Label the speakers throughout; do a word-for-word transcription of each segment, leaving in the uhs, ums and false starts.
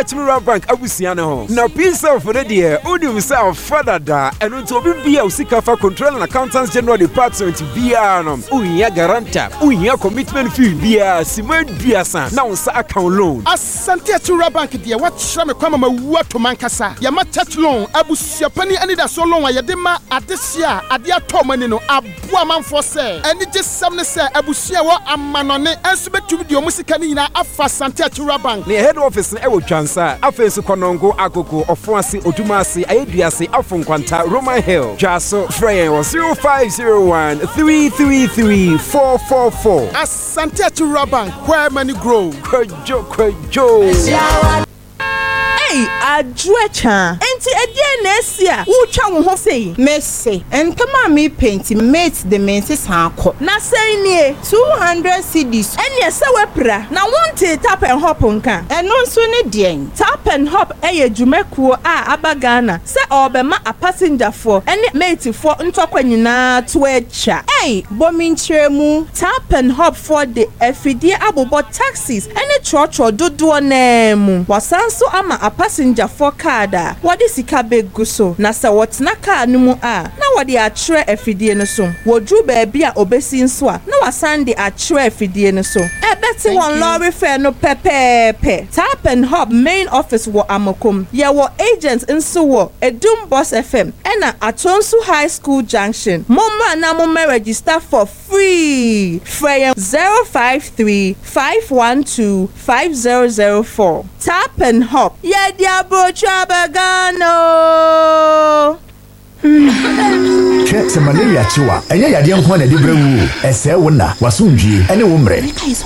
Speaker 1: Chimira Bank abusiane ho. Na pizza for the dear, odi himself father da, and unto obi bia usika fa control and accountants general department bia no. Unya garanta, unya commitment fee bia, simen bia san. Na unsa account loan.
Speaker 2: Asante Chimira Bank dear, what shame kwama mawu to mankasa. Ya ma touch loan, abusia pani ani da so loan ya de ma adesia, ade ato mani no aboa manfo se. Eni je samne se abusia wo amanone, enso betumi de omusika ni na afa Asante Chimira Bank.
Speaker 1: The head office na ewo twansa, afesu konongo akoko ofuase odumase ayeduase afonkwanta Roman Hill. Jaso Freya zero five zero one three three three four four four.
Speaker 2: Asante Chimira Bank, where money grow.
Speaker 1: Kwejo kwejo.
Speaker 3: Hey, Adwecha. Enti edie na esia. Wo twa wo ho sei.
Speaker 4: Mercy. Entama me paint mate the menses hanko.
Speaker 3: Na sei nie
Speaker 4: two hundred cedis.
Speaker 3: Ene se wepra. Na wonte tap and hop nka.
Speaker 4: Eno nso ne den.
Speaker 3: Tap and hop eye dwumekuo a abagana. Se obema a passenger for ene mate for ntokwa nyina to echa.
Speaker 4: Hey, bomi nchiremu.
Speaker 3: Tap and hop for the efidie abobo taxis. Ene chocho dodo na mu. Wasanso ama a passenger for kada. Wadi sika begu so. Na sa watna car numu a. Na wadi a tre efidie no so. Wodru baby a obesi nswa. Na wasande a tre efidie no so. E beti one lorry fare no pepepe. Tap and hop main office wo Amokum. Ye wo agents nso wo Edum Boss F M. Ena Atonsu High School Junction. Moma na moma register for free. Freya zero five three five one two five zero zero four. Tap and hop. Yeah, diabo chabagano.
Speaker 5: Che se malaria chiwa. Enya yade nko na de brewu. Ese wona wasundwie ene wo mre.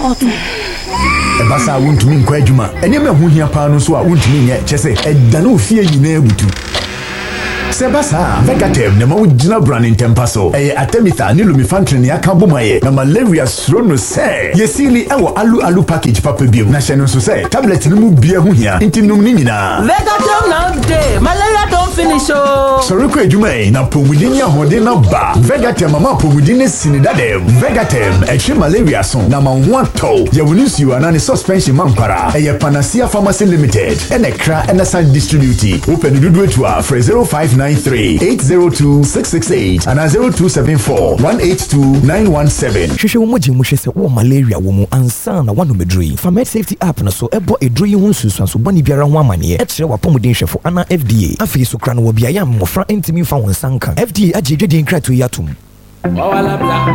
Speaker 5: Ebasa wontumi nkwa adwuma. Enya me ho hia pa no so a wontumi nye chese edane ofie nyina ebutu. Sebasa, Vegatem, the Mojina brand in Tempaso, a Atemitha, Nilumifantrin, Yakabumaye, na malaria srono say, Yesili, our alu alu package, Papa Bill, National Society, tablet, Numu Bia Hunia, Intinumina.
Speaker 6: Vegatem now day, malaria don't finish. Oh,
Speaker 5: Soroko Jume, na Pomudinia Hodina Ba, Vegatem, Mama Pomudine Sinidade, Vegatem, a Chi malaria son, Nama one toe, Yavunusu, and a suspension mampara, a Panacea Pharmacy Limited, and a cra and a side distributed. Open the do to our for zero five nine three eight zero two six six eight and zero two seven four one eight two nine one seven.
Speaker 7: Hwehwe wo moji muhwe se wo malaria wo mu ansa na wano medrui. Fa Med Safety app na so ebo edrui ho nsusu so bani biara ho amane e kire wa pomodin hwefo ana F D A. Afi so kra no wo bia ya mmofra entimi fa won sanka. F D A agye dwedin krato yatum.